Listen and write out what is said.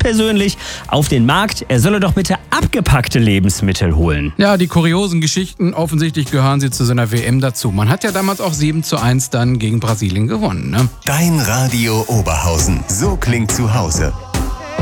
höchstpersönlich auf den Markt, er solle doch bitte abgepackte Lebensmittel holen. Ja, die kuriosen Geschichten, offensichtlich gehören sie zu so einer WM dazu. Man hat ja damals auch 7:1 dann gegen Brasilien gewonnen, ne? Dein Radio Oberhausen. So klingt zu Hause.